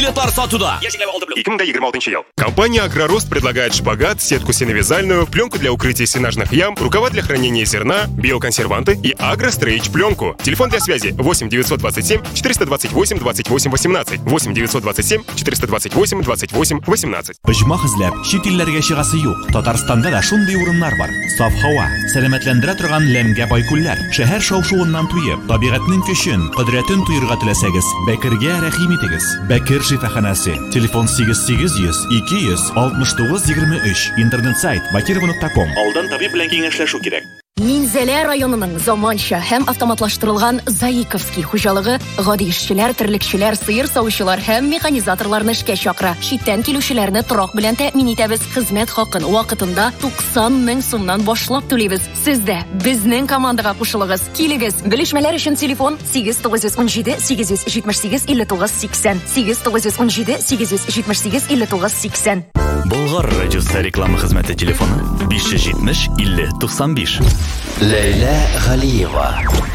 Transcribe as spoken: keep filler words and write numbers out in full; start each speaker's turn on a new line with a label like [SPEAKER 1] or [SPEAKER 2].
[SPEAKER 1] Билетлар сатуда.
[SPEAKER 2] екі мың жиырма алтыншы ел. Компания «Агророст» предлагает шпагат, сетку сеновязальную, пленку для укрытия сенажных ям, рукава для хранения зерна, биоконсерванты и агрострейч пленку. Телефон для связи восемь девятьсот двадцать семь четыреста двадцать восемь двадцать восемь восемнадцать. восемь девятьсот двадцать семь четыреста двадцать восемь двадцать восемь восемнадцать.
[SPEAKER 3] Оҗмах эзләп, чит илләргә чыгасы юк. Татарстанда да шундый урыннар бар. Саф һава, сәламәтләндерә торган ләмгә бай күлләр. Шәһәр шау-шуыннан туеп, табигатьнең көчен, кодрәтен туйырга теләсәгез, Бәкергә рәхим итегез. Бәкер шифаханасы. Телефон сигез сигез йөз ике йөз алтмыш тугыз егерме өч. Интернет сайт бакирова нокта ком.
[SPEAKER 4] Алдан табиб белән киңәшләшү кирәк.
[SPEAKER 5] Минзәлә районының заманча һәм автоматлаштырылган Заиковский хуҗалыгы гади эшчеләр, терлекчеләр, сыер савучылар һәм механизаторларны эшкә чакыра. Читтән килүчеләрне торак белән тәэмин итәбез. Хезмәт хакын вакытында туксан мең сумнан башлап түлибез. Сез дә безнең командага кушылыгыз. Килегез. Белешмәләр өчен телефон сигез тугыз йөз унҗиде сигез йөз җитмеш сигез илле тугыз сиксән. сигез тугыз йөз унҗиде сигез йөз җитмеш сигез илле тугыз сиксән.
[SPEAKER 1] Болгар радиосы реклама хезмәте телефоны биш йөз җитмеш илле туксан биш.
[SPEAKER 6] Ләйлә Галиева.